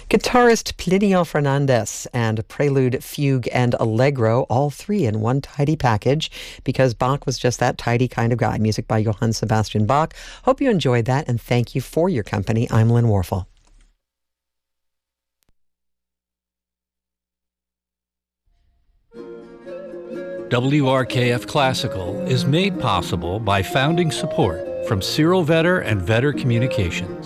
Guitarist Plinio Fernandez and Prelude, Fugue, and Allegro, all three in one tidy package, because Bach was just that tidy kind of guy. Music by Johann Sebastian Bach. Hope you enjoyed that, and thank you for your company. I'm Lynn Warfel. WRKF Classical is made possible by founding support from Cyril Vetter and Vetter Communications.